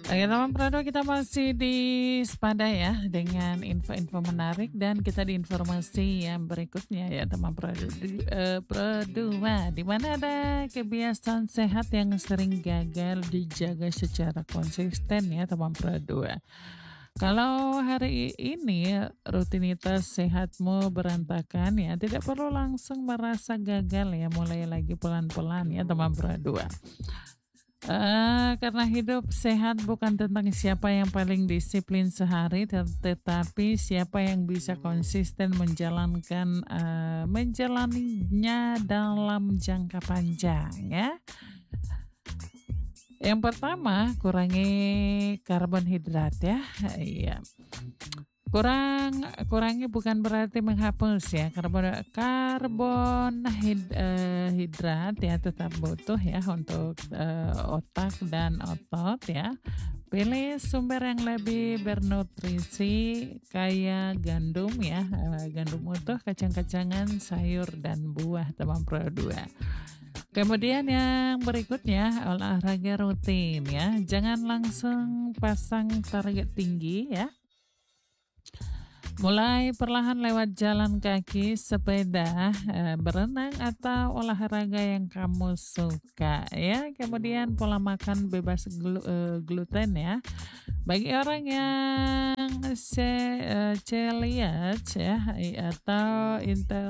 Oke, teman Prado, kita masih di Spada ya dengan info-info menarik dan kita di informasi yang berikutnya ya teman Prado. Di mana ada kebiasaan sehat yang sering gagal dijaga secara konsisten ya teman Prado. Kalau hari ini rutinitas sehatmu berantakan ya, tidak perlu langsung merasa gagal ya, mulai lagi pelan-pelan ya teman Prado. Karena hidup sehat bukan tentang siapa yang paling disiplin sehari, tetapi siapa yang bisa konsisten menjalaninya dalam jangka panjang ya. Yang pertama, kurangi karbohidrat ya. Iya. Kurangi bukan berarti menghapus ya, hidrat ya tetap butuh ya untuk otak dan otot ya. Pilih sumber yang lebih bernutrisi kayak gandum ya, gandum utuh, kacang-kacangan, sayur dan buah teman Pro 2. Kemudian yang berikutnya, olahraga rutin ya. Jangan langsung pasang target tinggi ya. Mulai perlahan lewat jalan kaki, sepeda, berenang atau olahraga yang kamu suka ya. Kemudian pola makan bebas gluten ya. Bagi orang yang celiac ya atau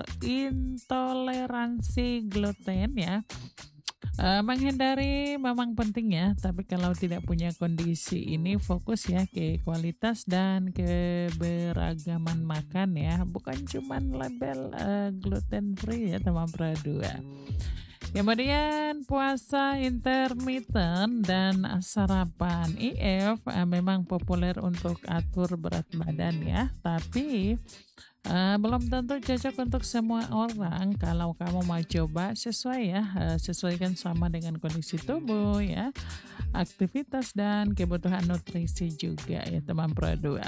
intoleransi gluten ya. Menghindari memang penting ya, tapi kalau tidak punya kondisi ini fokus ya ke kualitas dan keberagaman makan ya, bukan cuman label gluten free ya teman Pradua. Kemudian puasa intermittent dan sarapan IF memang populer untuk atur berat badan ya, tapi belum tentu cocok untuk semua orang. Kalau kamu mau coba sesuaikan sama dengan kondisi tubuh ya, aktivitas dan kebutuhan nutrisi juga ya teman Pro 2.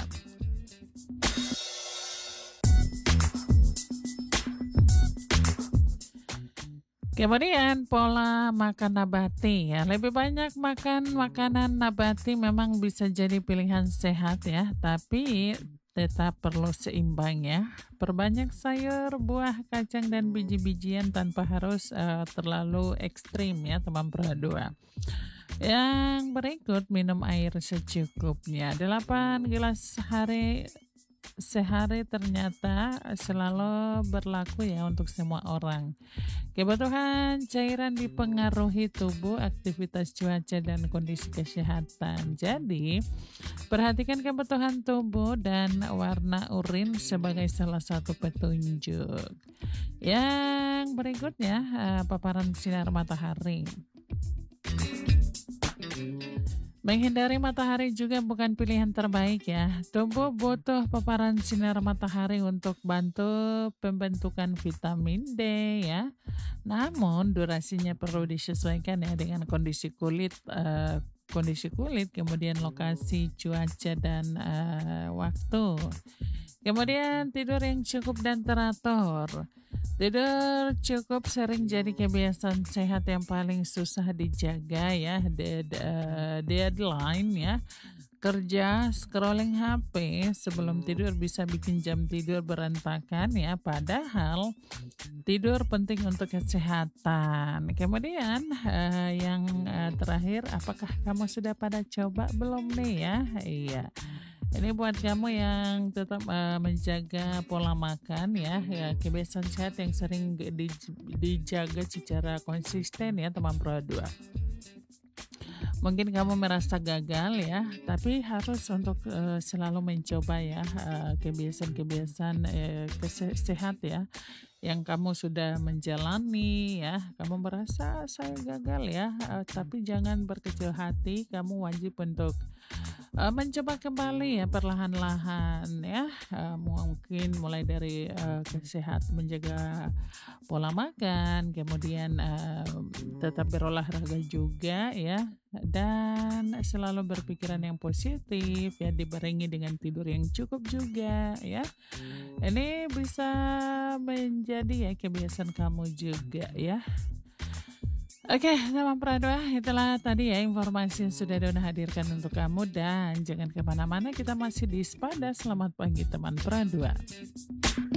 Kemudian pola makan nabati ya, lebih banyak makan makanan nabati memang bisa jadi pilihan sehat ya, tapi tetap perlu seimbang ya. Perbanyak sayur, buah, kacang dan biji-bijian tanpa harus terlalu ekstrim ya teman Pro 2. Yang berikut, minum air secukupnya. 8 gelas sehari ternyata selalu berlaku ya untuk semua orang. Kebutuhan cairan dipengaruhi tubuh, aktivitas cuaca dan kondisi kesehatan. Jadi, perhatikan kebutuhan tubuh dan warna urin sebagai salah satu petunjuk. Yang berikutnya, paparan sinar matahari. Menghindari matahari juga bukan pilihan terbaik ya. Tubuh butuh paparan sinar matahari untuk bantu pembentukan vitamin D ya. Namun durasinya perlu disesuaikan ya dengan kondisi kulit, kemudian lokasi, cuaca dan waktu. Kemudian tidur yang cukup dan teratur. Tidur cukup sering jadi kebiasaan sehat yang paling susah dijaga ya. Deadline ya. Kerja, scrolling HP sebelum tidur bisa bikin jam tidur berantakan ya. Padahal tidur penting untuk kesehatan. Kemudian yang terakhir, apakah kamu sudah pada coba belum nih ya? Iya. Ini buat kamu yang tetap menjaga pola makan ya, kebiasaan sehat yang sering dijaga secara konsisten ya teman Pro 2. Mungkin kamu merasa gagal ya, tapi harus untuk selalu mencoba ya kebiasaan-kebiasaan sehat ya yang kamu sudah menjalani ya. Kamu merasa saya gagal ya, tapi jangan berkecil hati. Kamu wajib untuk mencoba kembali ya perlahan-lahan ya. Mungkin mulai dari menjaga pola makan, kemudian tetap berolahraga juga ya, dan selalu berpikiran yang positif ya, dibarengi dengan tidur yang cukup juga ya. Ini bisa menjadi ya kebiasaan kamu juga ya. Oke, teman Pradua, itulah tadi ya informasi yang sudah Dona hadirkan untuk kamu dan jangan kemana-mana, kita masih di Spada. Selamat pagi teman Pradua.